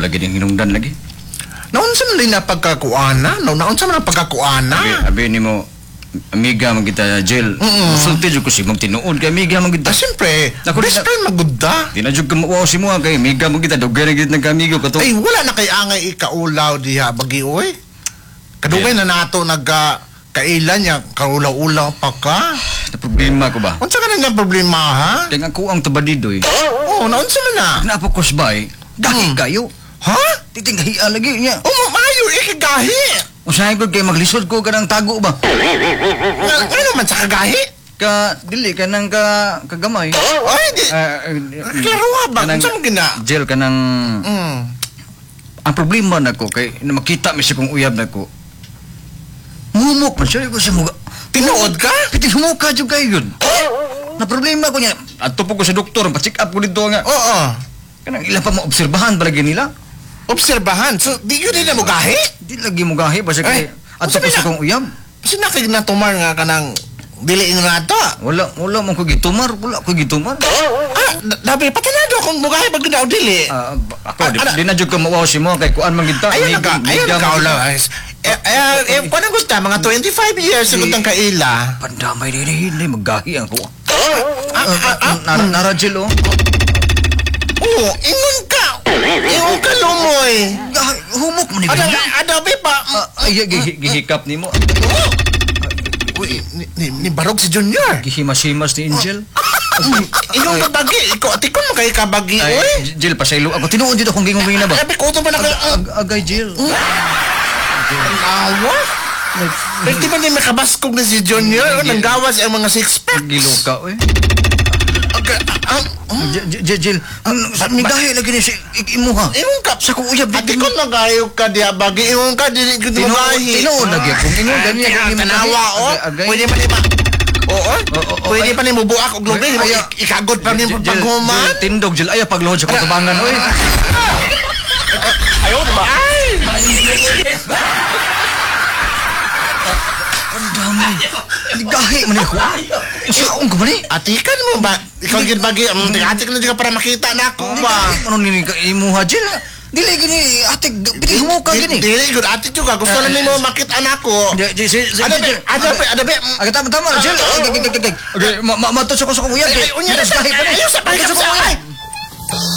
lagi din hinungdan lagi. Naunsa man din na pagkakuana? Naunsa man ang pagkakuana? Abi ni mo amiga man kita jail. Sulti jud ko si mong tinuod kay amiga man kita. Siyempre, Ako, best di na- friend magudda. Di na jud ka mauwaw si mo kay amiga man kita dugay na gid nagka-amigo ka to. Ay, wala na kay angay ikaulaw diha bagi oy. Kadugay na nato kailan niya kaulaw-ulaw pa ka. Na problema ko ba? Unsa ka na problema ha? Kaya ako ang tabadidoy. Oo, naunsa man na? Napakusbay. Gahi kayo. Ha? Titinggahi lagi niya. Maayo ikagahi. Usahay ko kay maglisod ko kanang tago ba? Ano man sa kagahi? Ka dili ka nang kagamay. Ay, di. Klaro ba? kanang Unsa man gina? Jail ka nang ang problema nako kay na makita mi siya kung uyab nako. Mumok man siya ko sa muga. Tinuod ka? Piti humuka jud kay yun. Na problema ko niya. Adto po ko sa doktor, pa-check up ko dito nga. Oo. Kanang ilang pa maobserbahan palagi nila. Obserbahan. So, di yun din na mo gahi? Di lagi mo gahi basta kay adto po sa kong uyab. Kasi nakig na tumar nga ka ng diliin na ito. Wala man ko gitumar, wala ko gitumar. Dabi, patanado akong mugahe pag ginaw dili. Ako, di na jud ko mawaw si mo kay kuan man gid ta. Ayun ka ulo. Kung ang gusto, mga 25 years sagot ang kaila. Pandamay din hindi maggahi ang ko. Nara Jill oh. Oo, ingon ka. Ingon ka lumoy. Humok mo ni Adabi pa. Ay, gihikap ni mo. Uy, ni Barog si Junior. Gihimas-himas ni Angel. Ingon ka bagi. Tikon mo kay kabagi. Ay, Uy. Jill, pasaylo ako. Tinuod dito kung gingong na ba? Sabi ko ito pa na kayo. Agay, Jill. Ang awa? Pero di ba ni makabaskog na si Junior? Nanggawas ang mga six-pack. Gilo ka, eh. Jill, may gahi lagi ni si imuha. Ingon ka. Sa kung uyab. Ati ko nagayo ka diya bagi. Ingon ka, di ko magahi. Tinuod lagi. Kung ingon, ganyan kung imong Tanawa, o. Pwede pa ni ba? Oo. Pwede pa ni mo buak og lugay. Ikagod pa ni mo paghuman. Tindog, Jill. Ayaw paglohod sa katubangan, oy. Ayaw, diba? Ay! Ang dami. Gahi man ako. Saan ko man eh? Atikan mo ba? Ikaw gid bagi. Ati ka na dyan para makita na ako ba? Ano nini ka imuha, Jill? Dili gini, ate, piti humuka gini. Dili, good ati juga. Gusto na ni mo makita na ako. Adabi. Tama, Jill. Okay, matos ako sa kuya. Unya na sa. Ayaw sa.